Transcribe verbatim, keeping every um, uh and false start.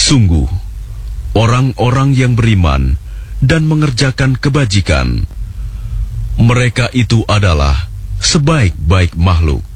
Sungguh, orang-orang yang beriman dan mengerjakan kebajikan, mereka itu adalah sebaik-baik makhluk.